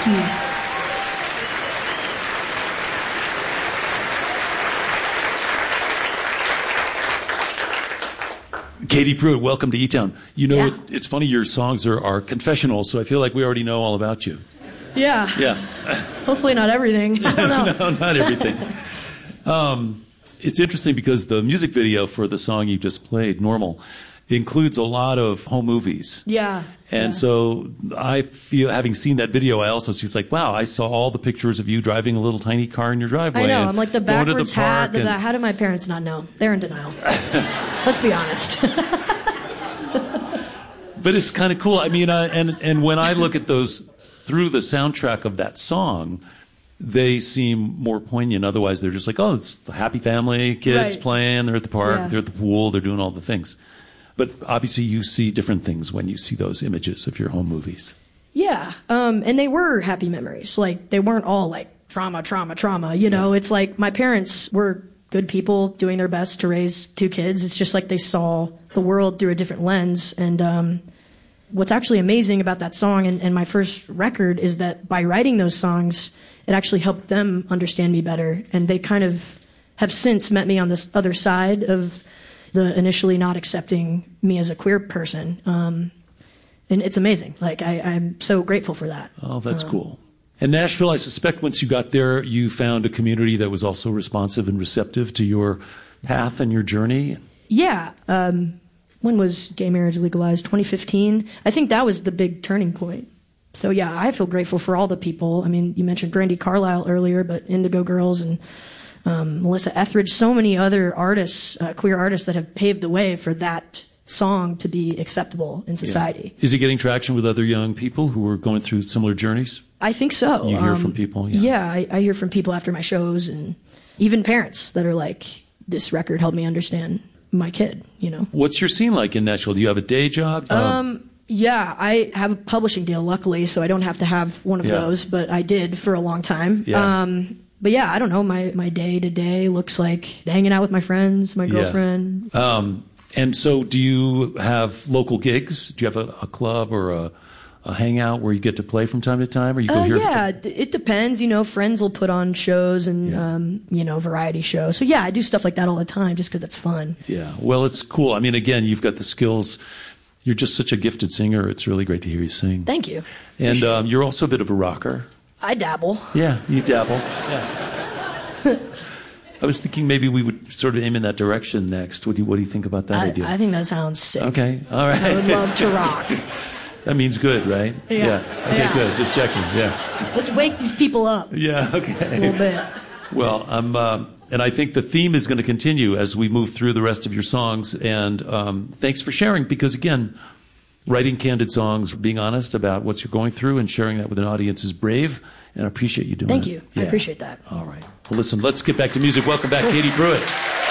Thank you. Katie Pruitt, welcome to E-Town. You know, Yeah. it's funny, your songs are confessional, so I feel like we already know all about you. Yeah. Yeah. Hopefully not everything. I don't know. No, not everything. It's interesting because the music video for the song you just played, Normal, includes a lot of home movies. Yeah. And so I feel, having seen that video, I also see, it's like, wow, I saw all the pictures of you driving a little tiny car in your driveway. I know. I'm like the going to backwards park hat. How did my parents not know? They're in denial. Let's be honest. But it's kind of cool. I mean, and when I look at those through the soundtrack of that song, they seem more poignant. Otherwise, they're just like, oh, it's a happy family, kids Right. playing, they're at the park, Yeah. they're at the pool, they're doing all the things. But obviously, you see different things when you see those images of your home movies. Yeah. And they were happy memories. Like, they weren't all like trauma, you know? It's like my parents were good people doing their best to raise two kids. It's just like they saw the world through a different lens. And what's actually amazing about that song and my first record is that by writing those songs, it actually helped them understand me better. And they kind of have since met me on this other side of the initially not accepting me as a queer person. And it's amazing. Like, I'm so grateful for that. Oh, that's cool. And Nashville, I suspect once you got there, you found a community that was also responsive and receptive to your path and your journey. Yeah. When was gay marriage legalized? 2015. I think that was the big turning point. So yeah, I feel grateful for all the people. I mean, you mentioned Brandi Carlile earlier, but Indigo Girls and Melissa Etheridge, so many other artists, queer artists that have paved the way for that song to be acceptable in society. Yeah. Is it getting traction with other young people who are going through similar journeys? I think so. You hear from people? Yeah, I hear from people after my shows and even parents that are like, this record helped me understand my kid, you know. What's your scene like in Nashville? Do you have a day job? Yeah, I have a publishing deal, luckily, so I don't have to have one of those, but I did for a long time. Yeah. But yeah, I don't know, my day-to-day looks like hanging out with my friends, my girlfriend. And so do you have local gigs? Do you have a club or a hangout where you get to play from time to time? Or you go here? Yeah, it depends. You know, friends will put on shows and, you know, variety shows. So yeah, I do stuff like that all the time just because it's fun. Yeah, well, it's cool. I mean, again, you've got the skills. You're just such a gifted singer. It's really great to hear you sing. Thank you. And you're also a bit of a rocker. I dabble. Yeah, you dabble. Yeah. I was thinking maybe we would sort of aim in that direction next. What do you think about that idea? I think that sounds sick. Okay, all right. I would love to rock. That means good, right? Yeah. Okay, Yeah. good. Just checking. Yeah. Let's wake these people up. Yeah. Okay. A little bit. Well, and I think the theme is going to continue as we move through the rest of your songs. And thanks for sharing, because again, writing candid songs, being honest about what you're going through, and sharing that with an audience is brave. And I appreciate you doing it. Thank you. I appreciate that. All right. Well, listen, let's get back to music. Welcome back, Katie Pruitt.